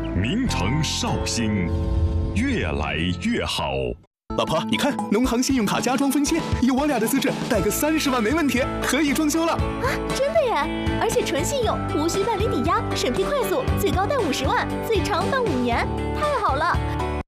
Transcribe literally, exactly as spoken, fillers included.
名城绍兴，越来越好。 老婆，你看，农行信用卡加装分期，以我俩的资质贷个三十万没问题，可以装修了。 啊，真的耶！而且纯信用，无需办理抵押，审批快速，最高贷五十万，最长办五年，太好了！